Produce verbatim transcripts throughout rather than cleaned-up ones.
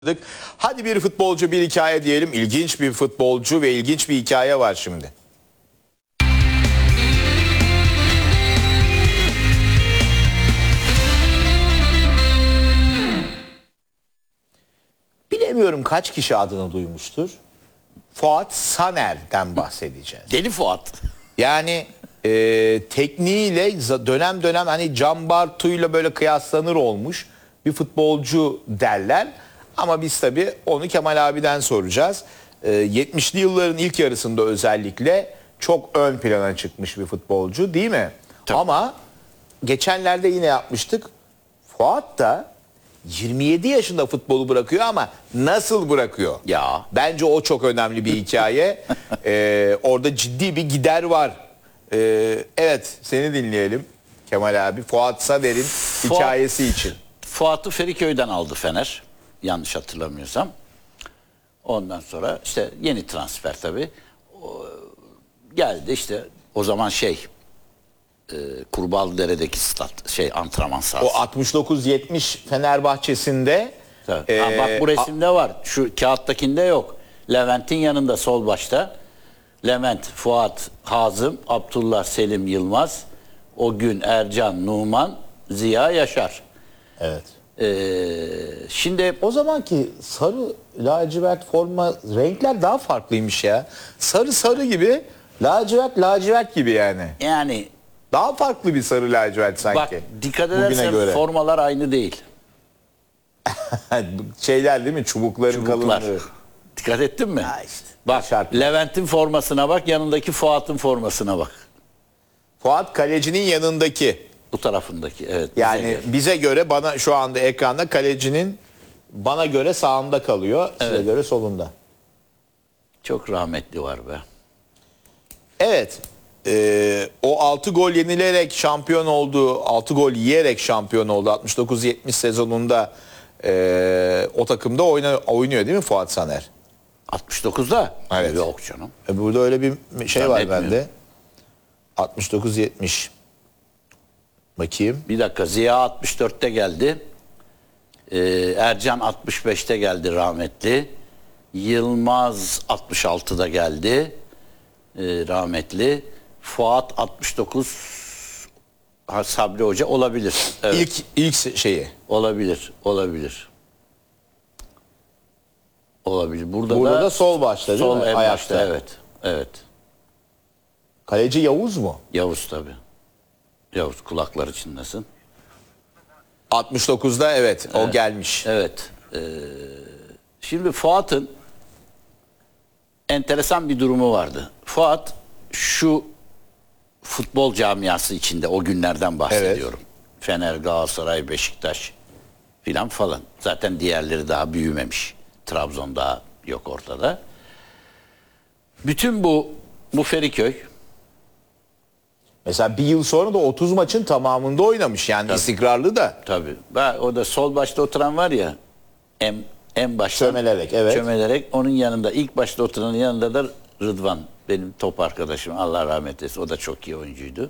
Hadi bir futbolcu bir hikaye diyelim. İlginç bir futbolcu ve ilginç bir hikaye var şimdi. Bilemiyorum kaç kişi adını duymuştur. Fuat Saner'den bahsedeceğiz. Deli Fuat. Yani e, tekniğiyle dönem dönem hani Can Bartu'yla böyle kıyaslanır olmuş bir futbolcu derler. Ama biz tabii onu Kemal abiden soracağız. E, yetmişli yılların ilk yarısında özellikle çok ön plana çıkmış bir futbolcu değil mi? Tabii. Ama geçenlerde yine yapmıştık. Fuat da yirmi yedi yaşında futbolu bırakıyor ama nasıl bırakıyor? Ya. Bence o çok önemli bir hikaye. ee, orada ciddi bir gider var. Ee, evet, seni dinleyelim Kemal abi. Fuat Saner'in Fuat, hikayesi için. Fuat'ı Feriköy'den aldı Fener. Yanlış hatırlamıyorsam. Ondan sonra işte yeni transfer tabii. O, geldi işte o zaman şey e, Kurbağalıdere'deki stat şey antrenman sahası. O altmış dokuz yetmiş Fenerbahçe'sinde Tabii. Ha, bak bu resimde var. Şu kağıttakinde yok. Levent'in yanında sol başta. Levent, Fuat, Hazım, Abdullah, Selim, Yılmaz, o gün Ercan, Numan, Ziya, Yaşar. evet. Ee, şimdi O zamanki sarı lacivert forma renkler daha farklıymış ya. Sarı sarı gibi, lacivert lacivert gibi yani. yani Daha farklı bir sarı lacivert sanki. bak dikkat bugüne edersen göre. formalar aynı değil. Şeyler değil mi? Çubukların Çubuklar. kalınlığı. Dikkat ettin mi? Ha işte. Bak Şart. Levent'in formasına bak, yanındaki Fuat'ın formasına bak. Fuat kalecinin yanındaki. Bu tarafındaki evet. bize Yani göre. bize göre bana şu anda ekranda kalecinin bana göre sağında kalıyor. Size Evet. göre solunda. Çok rahmetli var be. Evet. Ee, o altı gol yenilerek şampiyon oldu. altı gol yiyerek şampiyon oldu. altmış dokuz yetmiş sezonunda ee, o takımda oyna, oynuyor değil mi Fuat Saner? altmış dokuzda? Evet. Yok canım. E, burada öyle bir şey var Zannetmiyorum. bende. altmış dokuz yetmiş. Bakayım. Bir dakika, Ziya altmış dörtte geldi. Ee, Ercan altmış beşte geldi rahmetli. Yılmaz altmış altıda geldi. Ee, rahmetli. Fuat altmış dokuz, ha, Sabri Hoca olabilir. Evet. İlk ilk şeyi. Olabilir. Olabilir. Olabilir. Burada, Burada da, da sol başta değil sol mi? en Ayakta. başta, evet. Evet. Kaleci Yavuz mu? Yavuz tabii. Yavuz kulakları çınlasın. altmış dokuzda evet, o gelmiş. Evet. Ee, şimdi Fuat'ın enteresan bir durumu vardı. Fuat şu futbol camiası içinde o günlerden bahsediyorum. Fener, Galatasaray, Beşiktaş filan falan. Zaten diğerleri daha büyümemiş. Trabzon daha yok ortada. Bütün bu bu Feriköy Mesela bir yıl sonra da otuz maçın tamamında oynamış. Yani istikrarlı da. tabii. Ben, o da sol başta oturan var ya en, en başta Çömelerek, evet. Çömelerek onun yanında ilk başta oturanın yanında da Rıdvan, benim top arkadaşım, Allah rahmet eylesin, o da çok iyi oyuncuydu.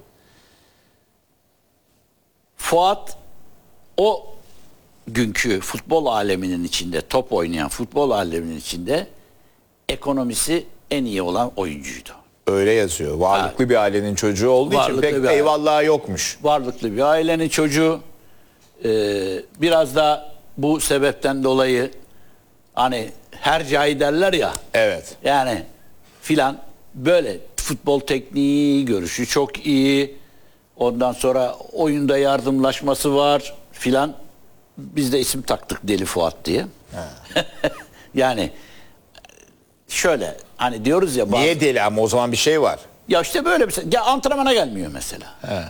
Fuat o günkü futbol aleminin içinde, top oynayan futbol aleminin içinde ekonomisi en iyi olan oyuncuydu. Öyle yazıyor. Varlıklı bir ailenin çocuğu olduğu için Varlıklı pek bir aile. eyvallahı yokmuş. Varlıklı bir ailenin çocuğu. Ee, biraz da bu sebepten dolayı hani her cahil derler ya, Evet. yani filan, böyle futbol tekniği, görüşü çok iyi. Ondan sonra oyunda yardımlaşması var filan. Biz de isim taktık Deli Fuat diye. Yani şöyle hani diyoruz ya bazı, Niye deli ama o zaman bir şey var. ya işte böyle bir şey. Ya antrenmana gelmiyor mesela. He.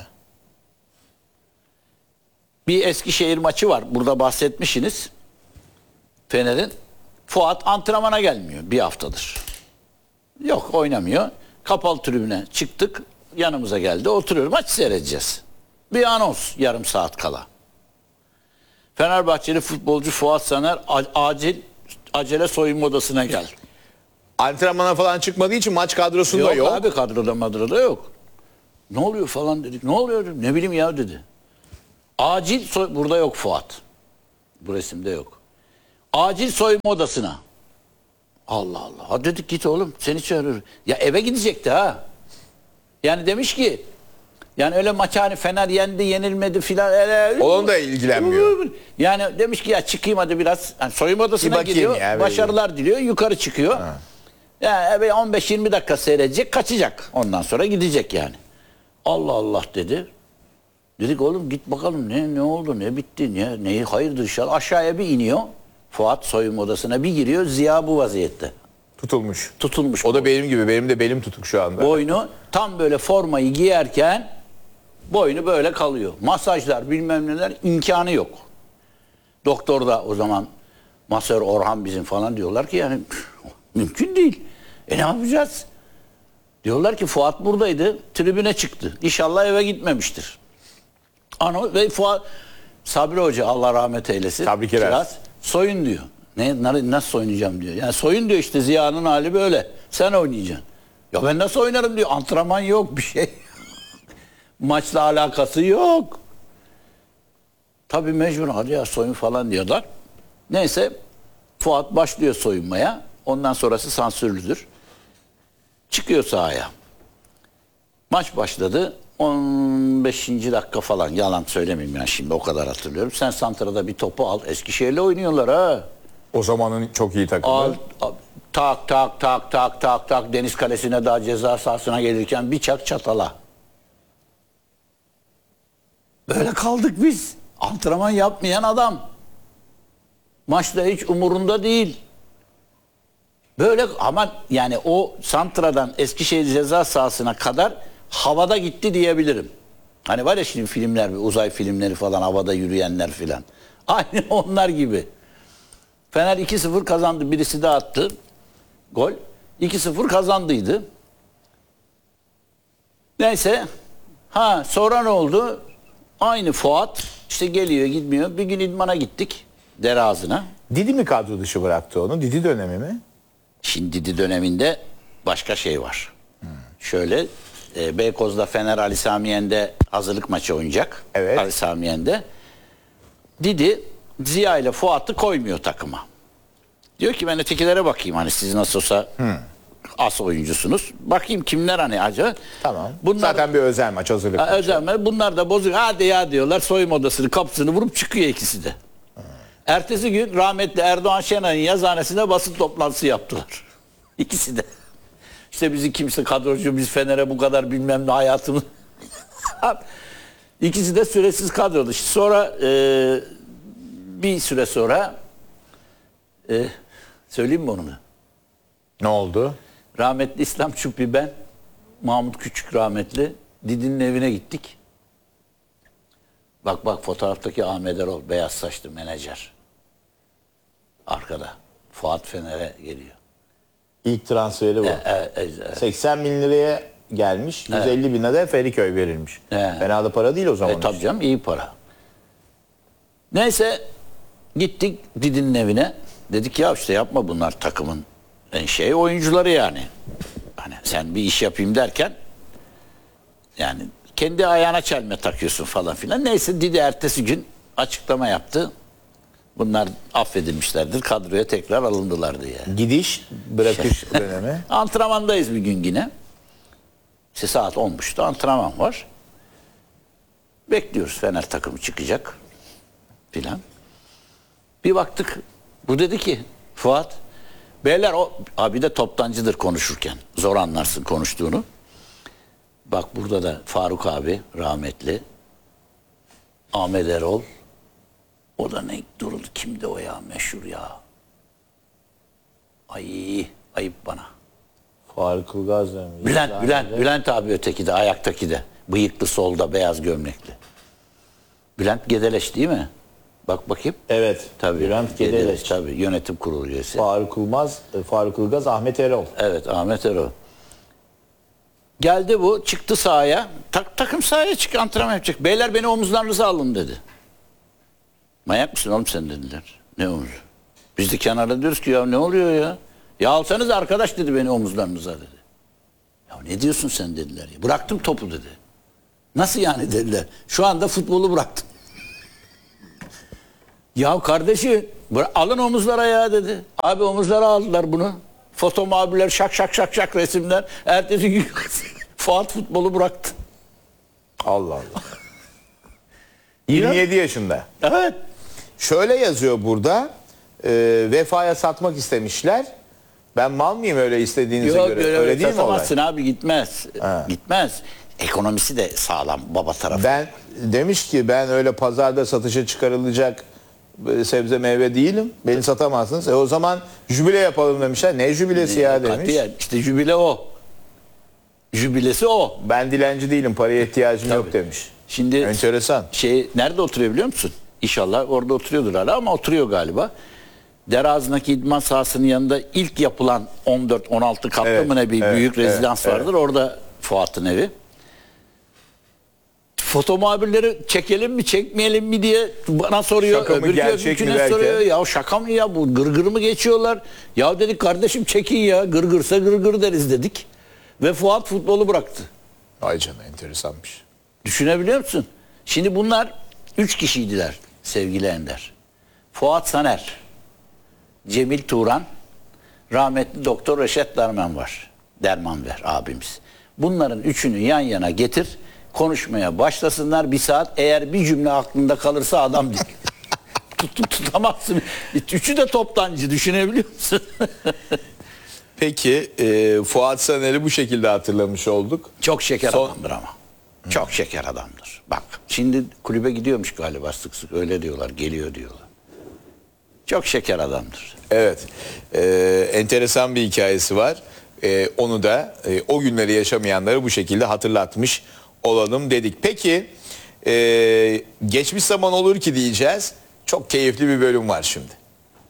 Bir Eskişehir maçı var. Burada bahsetmişsiniz. Fener'in. Fuat antrenmana gelmiyor bir haftadır. Yok, oynamıyor. Kapalı tribüne çıktık. Yanımıza geldi. Oturuyoruz. Maç seyredeceğiz. Bir anons yarım saat kala. Fenerbahçeli futbolcu Fuat Saner acil acele soyunma odasına gel. Antrenmana falan çıkmadığı için maç kadrosunda Yok, yok. abi, kadroda madroda yok. Ne oluyor falan dedik. Ne oluyor dedim. Ne bileyim ya dedi. Acil soy- burada yok Fuat. Bu resimde yok. Acil soyunma odasına. Allah Allah. Ha dedik git oğlum seni çağırır. Ya eve gidecekti ha. Yani demiş ki yani öyle maç hani Fener yendi yenilmedi filan. Öyle, Onun da ilgilenmiyor. Yani demiş ki ya çıkayım hadi biraz. Yani soyunma Bir odasına bakayım giriyor. ya, başarılar diliyor. Yukarı çıkıyor. Ha. Yani eve on beş yirmi dakika seyredecek kaçacak. Ondan sonra gidecek yani. Allah Allah dedi. Dedik oğlum git bakalım ne ne oldu ne bitti ne neyi hayırdır inşallah. Aşağıya bir iniyor. Fuat soyunma odasına bir giriyor. Ziya bu vaziyette. Tutulmuş. Tutulmuş. O da benim gibi. Benim de belim tutuk şu anda. Boynu tam böyle formayı giyerken boynu böyle kalıyor. Masajlar bilmem neler imkanı yok. Doktor da o zaman masör Orhan bizim falan diyorlar ki yani mümkün değil. E ne yapacağız? Diyorlar ki Fuat buradaydı. Tribüne çıktı. İnşallah eve gitmemiştir. Ano ve Fuat Sabri Hoca Allah rahmet eylesin. Sabri Kiraz. Kiraz, soyun diyor. Ne, nasıl soyunacağım diyor. Yani soyun diyor işte Ziya'nın hali böyle. Sen oynayacaksın. Ya ben nasıl oynarım diyor. Antrenman yok bir şey. Maçla alakası yok. Tabii mecbur hadi ya soyun falan diyorlar. Neyse Fuat başlıyor soyunmaya. Ondan sonrası sansürlüdür. Çıkıyor sahaya. Maç başladı. on beşinci dakika falan yalan söylemeyeyim yani şimdi o kadar hatırlıyorum. Sen santrada bir topu al. Eskişehir'le oynuyorlar ha. O zamanın çok iyi takımı. Al, al, tak tak tak tak tak tak Deniz Kalesi'ne daha ceza sahasına gelirken bir çak çatala. Böyle kaldık biz. Antrenman yapmayan adam. Maçta hiç umurunda değil. Böyle ama yani o santradan Eskişehir ceza sahasına kadar havada gitti diyebilirim. Hani var ya şimdi filmler, uzay filmleri falan havada yürüyenler filan. Aynı onlar gibi. Fener iki sıfır kazandı. Birisi de attı. Gol. iki sıfır kazandıydı. Neyse. Ha sonra ne oldu? Aynı Fuat işte geliyor gitmiyor. Bir gün idmana gittik. Dere ağzına. Didi mi kadro dışı bıraktı onu? Didi dönemi mi? Şimdi Didi döneminde başka şey var. Hmm. Şöyle e, Beykoz'da Fener Ali Samiyen'de hazırlık maçı oynayacak. Evet. Ali Samiyen'de. Didi Ziya ile Fuat'ı koymuyor takıma. Diyor ki ben ötekilere bakayım hani siz nasıl olsa hmm. as oyuncusunuz. Bakayım kimler hani acaba. Tamam. Bunlar, zaten bir özel maç hazırlık ha, maçı. özel maç. Bunlar da bozuyor. Hadi ya diyorlar soyunma odasını kapısını vurup çıkıyor ikisi de. Hmm. Ertesi gün rahmetli Erdoğan Şenay'ın yazıhanesinde basın toplantısı yaptılar. İkisi de. İşte bizi kimse kadrocu biz Fener'e bu kadar bilmem ne hayatımız. İkisi de süresiz kadrodu. Sonra e, bir süre sonra e, söyleyeyim mi onu? Ne oldu? Rahmetli İslam Çupi ben, Mahmut Küçük rahmetli Didi'nin evine gittik. Bak bak fotoğraftaki Ahmet Erol beyaz saçlı menajer. Arkada. Fuat Fener'e geliyor. İlk transferi bu. E, e, e, e. seksen bin liraya gelmiş. yüz elli evet. Bine de Feriköy verilmiş. Evet. Fena da para değil o zaman. E, tabii canım iyi para. Neyse gittik Didi'nin evine. Dedik ya işte yapma bunlar takımın en şey oyuncuları yani. Hani sen bir iş yapayım derken yani kendi ayağına çelme takıyorsun falan filan. Neyse Didi ertesi gün açıklama yaptı. Bunlar affedilmişlerdir. Kadroya tekrar alındılar diye. Gidiş, bırakış dönemi. Antrenmandayız bir gün yine. İşte saat on buçukta antrenman var. Bekliyoruz Fener takımı çıkacak filan. Bir baktık. Bu dedi ki Fuat beyler o abi de toptancıdır konuşurken. Zor anlarsın konuştuğunu. Bak burada da Faruk abi rahmetli. Ahmet Erol. O da ne duruldu. Kimdi o ya meşhur ya. Ay ayıp bana. Faruk Ilgaz mı? Bülent, Bülent, Bülent abi öteki de ayaktaki de. Bıyıklı solda beyaz gömlekli. Bülent Gedeleş değil mi? Bak bakayım. Evet. Tabii. Bülent Gedeleş. Gedeleş tabii. Yönetim kurulu üyesi. Faruk Ilgaz, Faruk Ilgaz, Ahmet Erol. Evet Ahmet Erol. Geldi bu çıktı sahaya. Tak, takım sahaya çık antrenman yapacak. Beyler beni omuzlarınıza alın dedi. Manyak mısın oğlum sen dediler. Ne omuz? Biz de kenarda diyoruz ki ya ne oluyor ya? Ya alsanız arkadaş dedi beni omuzlarınıza dedi. Ya ne diyorsun sen dediler ya. Bıraktım topu dedi. Nasıl yani dediler. Şu anda futbolu bıraktım. Ya kardeşim Bıra- alın omuzlara ya dedi. Abi omuzlara aldılar bunu. Foto muhabirler şak şak şak şak resimler. Ertesi gün Fuat futbolu bıraktı. Allah Allah. yirmi yedi yaşında. Evet. Şöyle yazıyor burada. E, Vefa'ya satmak istemişler. Ben mal mıyım öyle istediğinize Yok, göre? öyle, Öyle değil mi olay? satamazsın abi, gitmez. Ha. Gitmez. Ekonomisi de sağlam baba tarafı. Ben demiş ki ben öyle pazarda satışa çıkarılacak e, sebze meyve değilim. Beni satamazsınız. E o zaman jübile yapalım demişler. Ne jübilesi ya demiş. Katiyen. İşte jübile o. Jübilesi o. Ben dilenci değilim. Paraya ihtiyacım yok demiş. Şimdi Enteresan. şey nerede oturuyor biliyor musun? İnşallah orada oturuyordur hala ama oturuyor galiba. Derazı'ndaki idman sahasının yanında ilk yapılan on dört on altı katlı Evet, mı ne bir evet, büyük rezidans evet, vardır. Orada Fuat'ın evi. Foto muhabirleri çekelim mi çekmeyelim mi diye bana soruyor. Şaka mı, Öbürkü gerçek mi öbürküne derken? soruyor. Ya şaka mı ya, bu gırgır mı geçiyorlar? Ya dedik kardeşim çekin ya, gırgırsa gırgır deriz dedik. Ve Fuat futbolu bıraktı. Ay canına enteresanmış. Düşünebiliyor musun? Şimdi bunlar üç kişiydiler sevgili Ender. Fuat Saner, Cemil Turan, rahmetli Doktor Reşet Derman var. Dermanver abimiz. Bunların üçünü yan yana getir, konuşmaya başlasınlar bir saat. Eğer bir cümle aklında kalırsa adam değil. Tut, tut, tutamazsın. Üçü de toptancı, düşünebiliyor musun? Peki e, Fuat Saner'i bu şekilde hatırlamış olduk. Çok şeker Son- adamdır ama. Çok şeker adamdır. Bak şimdi kulübe gidiyormuş galiba sık sık, öyle diyorlar, geliyor diyorlar. Çok şeker adamdır. Evet. E, enteresan bir hikayesi var. E, onu da e, o günleri yaşamayanları bu şekilde hatırlatmış olalım dedik. Peki e, geçmiş zaman olur ki diyeceğiz. Çok keyifli bir bölüm var şimdi.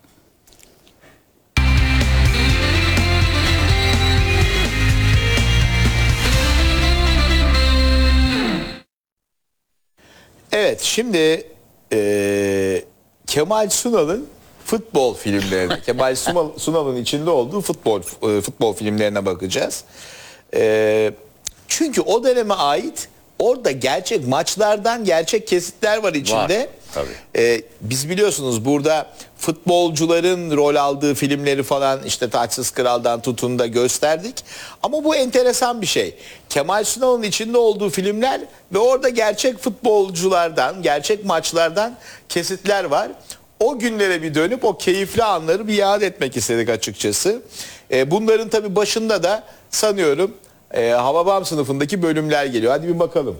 Evet, şimdi e, Kemal Sunal'ın futbol filmlerine, Kemal Sunal- Sunal'ın içinde olduğu futbol e, futbol filmlerine bakacağız. E, çünkü o döneme ait orada gerçek maçlardan gerçek kesitler var içinde. Var, tabii. E, biz biliyorsunuz burada futbolcuların rol aldığı filmleri falan işte Taçsız Kral'dan tutun da gösterdik. Ama bu enteresan bir şey. Kemal Sunal'ın içinde olduğu filmler ve orada gerçek futbolculardan, gerçek maçlardan kesitler var. O günlere bir dönüp o keyifli anları bir yad etmek istedik açıkçası. E, bunların tabii başında da sanıyorum e, Hababam sınıfındaki bölümler geliyor. Hadi bir bakalım.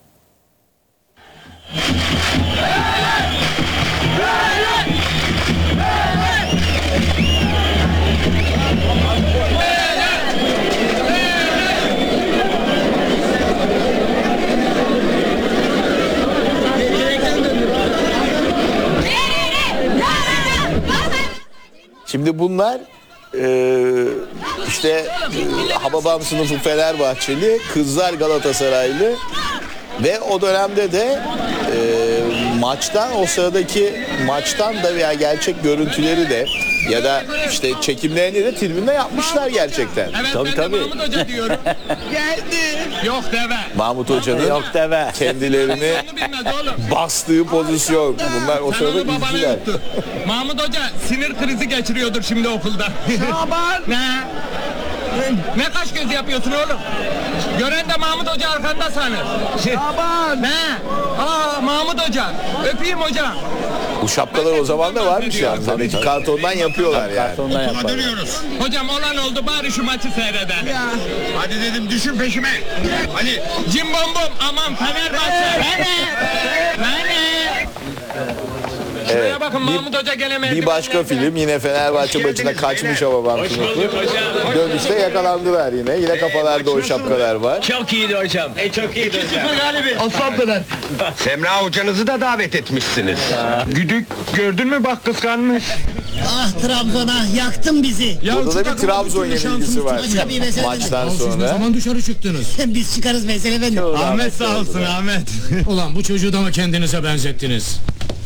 Şimdi bunlar e, işte e, Hababam sınıfı Fenerbahçeli, kızlar Galatasaraylı ve o dönemde de e, maçtan o sıradaki maçtan da veya gerçek görüntüleri de ya da işte çekimlerini de tribünde yapmışlar gerçekten. Evet, Tabii, ben tabii. de Mahmut Hoca diyorum. Geldi. Yok deve. Mahmut Hoca'nın Yok deve. kendilerini Onu bilmez oğlum. bastığı pozisyon. Bunlar o Sen sırada onu babanı izciler. yuttu. Mahmut Hoca sinir krizi geçiriyordur şimdi okulda. Şaban. Ne? Ne kaş göz yapıyorsun oğlum? Gören de Mahmut Hoca arkanda sanır. Şaban. Ne? Aa Mahmut Hoca. Öpeyim hocam. Bu şapkalar o zaman da varmış yani. Tabii ki kartondan yapıyorlar yani. Kartondan yaparlar. Dönüyoruz. Hocam olan oldu, bari şu maçı seyredelim. Hadi dedim düşün peşime. Ali. Cim bom bom, aman Fenerbahçe. Fener. Fener. Şuraya bakın, Mahmut Hoca gelemedi. Bir başka film yine Fenerbahçe maçına kaçmış Hababam sınıfı. Dönüşte yakalandılar yine. Yine kafalarda o şapkalar var. Çok iyiydi hocam. E, çok iyiydi hocam. Semra hocanızı da davet etmişsiniz. Güdük gördün mü bak kıskanmış. Ah Trabzon'a yaktın bizi. Burada da bir Trabzon yenilgisi var Başka bir mesele maçtan Siz ne sonra. zaman dışarı çıktınız? Biz çıkarız mesele efendim. Ahmet sağ olsun Ahmet. Ulan bu çocuğu da mı kendinize benzettiniz?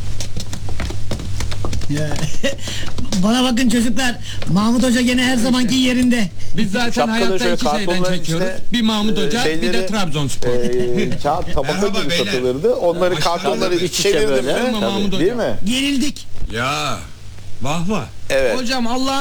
Bana bakın çocuklar. Mahmut Hoca gene her zamanki yerinde. Biz zaten Şapkaları hayatta şöyle iki şeyden kartonların çekiyoruz. içine, Bir Mahmut e, Hoca, bir şeyleri, de Trabzonspor. E, kağıt tabaka Merhaba gibi beyler. satılırdı. Onları kartonları İç içe çevirdim böyle, mi? tabii. Mahmut Değil Hoca. mi? Gerildik. Ya Vah vah. Evet. Hocam Allah